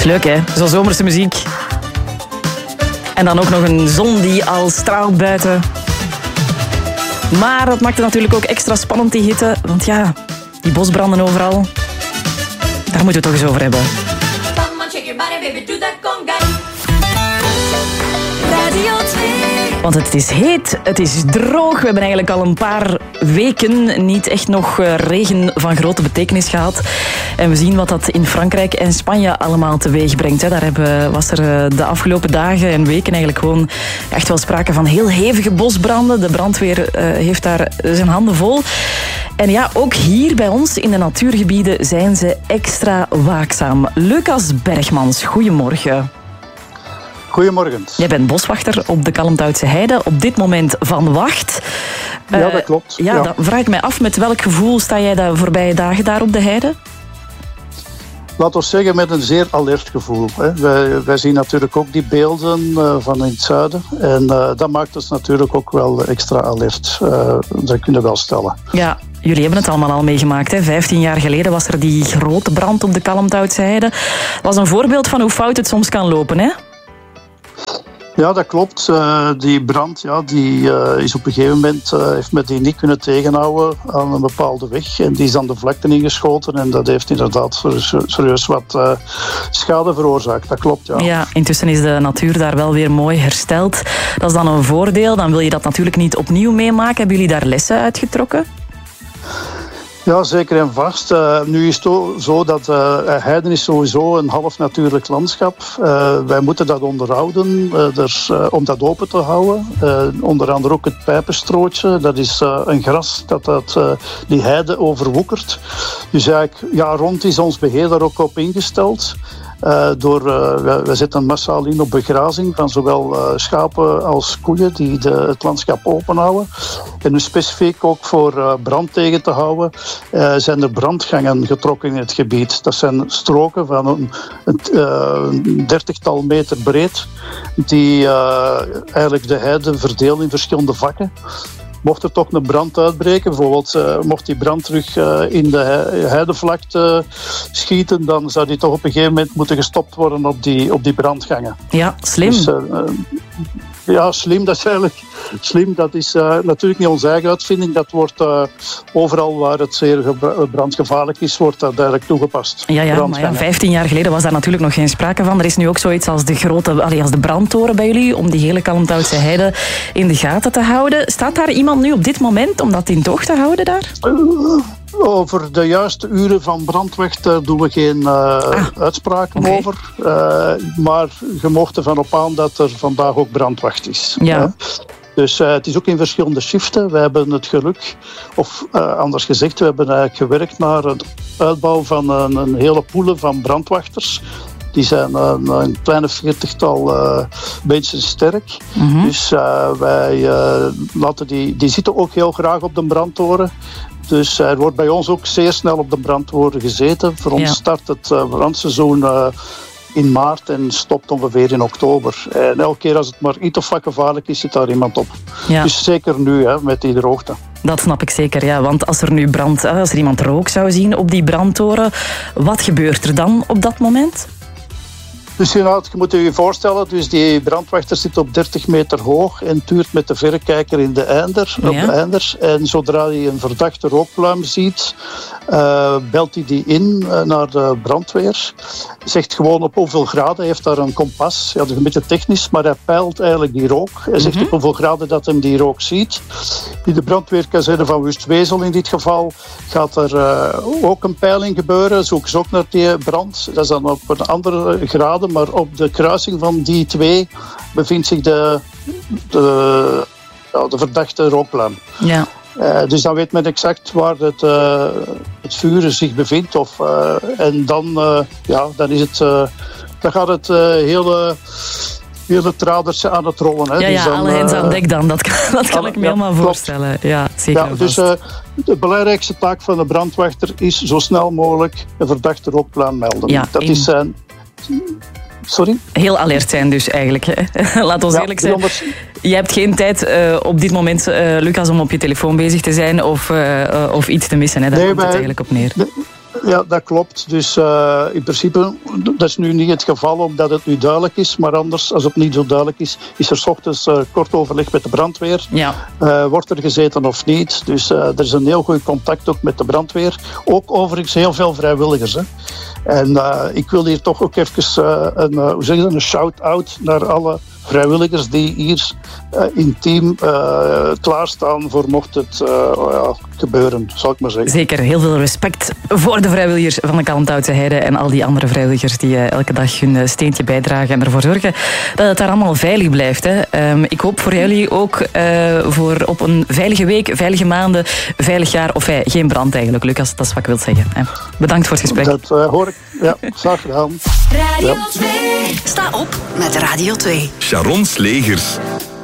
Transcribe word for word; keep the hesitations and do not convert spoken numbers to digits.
leuk, hè? Zo zomerse muziek. En dan ook nog een zon die al straalt buiten. Maar dat maakt het natuurlijk ook extra spannend, die hitte. Want ja, die bosbranden overal. Daar moeten we het toch eens over hebben. Radio twee. Want het is heet, het is droog. We hebben eigenlijk al een paar weken niet echt nog regen van grote betekenis gehad. En we zien wat dat in Frankrijk en Spanje allemaal teweeg brengt. Daar hebben, was er de afgelopen dagen en weken eigenlijk gewoon echt wel sprake van heel hevige bosbranden. De brandweer uh, heeft daar zijn handen vol. En ja, ook hier bij ons in de natuurgebieden zijn ze extra waakzaam. Lucas Bergmans, goedemorgen. Goedemorgen. Jij bent boswachter op de Kalmthoutse Heide. Op dit moment van wacht. Ja, dat klopt. Uh, ja, ja, dan vraag ik mij af, met welk gevoel sta jij de voorbije dagen daar op de heide? Laten we zeggen met een zeer alert gevoel. Hè. Wij, wij zien natuurlijk ook die beelden uh, van in het zuiden. En uh, dat maakt ons natuurlijk ook wel extra alert. Uh, dat kunnen we wel stellen. Ja, jullie hebben het allemaal al meegemaakt. Hè? Vijftien jaar geleden was er die grote brand op de Kalmthoutse Heide. Dat was een voorbeeld van hoe fout het soms kan lopen, hè? Ja, dat klopt. Uh, die brand ja, die, uh, is op een gegeven moment uh, heeft men die niet kunnen tegenhouden aan een bepaalde weg. En die is dan de vlakte ingeschoten en dat heeft inderdaad serieus wat uh, schade veroorzaakt. Dat klopt, ja. Ja, intussen is de natuur daar wel weer mooi hersteld. Dat is dan een voordeel. Dan wil je dat natuurlijk niet opnieuw meemaken. Hebben jullie daar lessen uitgetrokken? Ja, zeker en vast. Uh, nu is het zo dat uh, heiden is sowieso een half natuurlijk landschap. Uh, wij moeten dat onderhouden uh, dus, uh, om dat open te houden. Uh, onder andere ook het pijpenstrootje. Dat is uh, een gras dat, dat uh, die heide overwoekert. Dus eigenlijk, ja, rond is ons beheer daar ook op ingesteld. Uh, door, uh, wij, wij zetten massaal in op begrazing van zowel uh, schapen als koeien die de, het landschap openhouden. En nu specifiek ook voor uh, brand tegen te houden uh, zijn er brandgangen getrokken in het gebied. Dat zijn stroken van een, een, uh, een dertigtal meter breed die uh, eigenlijk de heide verdelen in verschillende vakken. Mocht er toch een brand uitbreken, bijvoorbeeld uh, mocht die brand terug uh, in de heidevlakte schieten, dan zou die toch op een gegeven moment moeten gestopt worden op die, op die brandgangen. Ja, slim. Dus, uh, ja, slim, dat is eigenlijk slim. Dat is uh, natuurlijk niet onze eigen uitvinding. Dat wordt uh, overal waar het zeer brandgevaarlijk is, wordt dat eigenlijk toegepast. Ja, ja, maar ja, vijftien jaar geleden was daar natuurlijk nog geen sprake van. Er is nu ook zoiets als de grote, allee, als de brandtoren bij jullie, om die hele Kalmthoutse Heide in de gaten te houden. Staat daar iemand nu op dit moment om dat in toog te houden daar? Uh, Over de juiste uren van brandwecht uh, doen we geen uh, ah, uitspraken okay. over. Uh, maar je mocht ervan op aan dat er vandaag ook brandwacht is. Ja. Uh, dus uh, het is ook in verschillende shiften. We hebben het geluk, of uh, anders gezegd, we hebben eigenlijk gewerkt naar het uitbouw van een, een hele poele van brandwachters. Die zijn een, een kleine veertigtal uh, mensen sterk. Mm-hmm. Dus uh, wij uh, laten die, die zitten ook heel graag op de brandtoren. Dus er wordt bij ons ook zeer snel op de brandtoren gezeten. Voor ons ja. start het uh, brandseizoen uh, in maart en stopt ongeveer in oktober. En elke keer als het maar iets of wat gevaarlijk is, zit daar iemand op. Ja. Dus zeker nu, hè, met die droogte. Dat snap ik zeker, ja. Want als er nu brand, als er iemand rook zou zien op die brandtoren, wat gebeurt er dan op dat moment? Dus je moet je voorstellen, dus die brandwachter zit op dertig meter hoog en tuurt met de verrekijker in de einder, ja. op de einders. En zodra hij een verdachte rookpluim ziet, uh, belt hij die in uh, naar de brandweer. Zegt gewoon op hoeveel graden, hij heeft daar een kompas. Ja, dat is een beetje technisch, maar hij peilt eigenlijk die rook. Hij zegt mm-hmm. op hoeveel graden dat hem die rook ziet. Die de brandweerkazerne van Wustwezel in dit geval gaat er uh, ook een peiling gebeuren. Zoeken ze ook naar die brand. Dat is dan op een andere graden. Maar op de kruising van die twee bevindt zich de, de, ja, de verdachte rookpluim. Ja. Uh, dus dan weet men exact waar het, uh, het vuur zich bevindt. Of, uh, en dan, uh, ja, dan, is het, uh, dan gaat het uh, hele... hele traders aan het rollen. Hè. Ja, ja, dus dan, alle hens aan dek dan. Dat kan, dat kan alle, ik me ja, helemaal klopt. voorstellen. Ja, zeker ja, dus uh, de belangrijkste taak van de brandwachter is zo snel mogelijk een verdachte rookpluim melden. Ja, dat in... is zijn... Sorry? Heel alert zijn dus eigenlijk. Hè. Laat ons ja, eerlijk zijn. Anders... Je hebt geen tijd uh, op dit moment, uh, Lucas, om op je telefoon bezig te zijn of, uh, uh, of iets te missen. Hè. Daar nee, komt het eigenlijk op neer. Nee. ja, dat klopt. Dus uh, in principe, dat is nu niet het geval omdat het nu duidelijk is. Maar anders, als het niet zo duidelijk is, is er 's ochtends uh, kort overleg met de brandweer. Ja. Uh, wordt er gezeten of niet? Dus uh, er is een heel goed contact ook met de brandweer. Ook overigens heel veel vrijwilligers. Hè. En uh, ik wil hier toch ook even uh, een, uh, hoe zeg je dat, een shout-out naar alle vrijwilligers die hier uh, in team uh, klaarstaan voor mocht het uh, ja, gebeuren, zal ik maar zeggen. Zeker, heel veel respect voor de vrijwilligers van de Kalmthoutse Heide en al die andere vrijwilligers die uh, elke dag hun uh, steentje bijdragen en ervoor zorgen dat het daar allemaal veilig blijft. Hè. Um, ik hoop voor jullie ook uh, voor op een veilige week, veilige maanden, veilig jaar of uh, geen brand eigenlijk, Lucas. Dat is wat ik wil zeggen. Hè. Bedankt voor het gesprek. Dat uh, hoor ik. Ja, graag gedaan. Radio Ja. twee. Sta op met Radio twee. Sharon Slegers.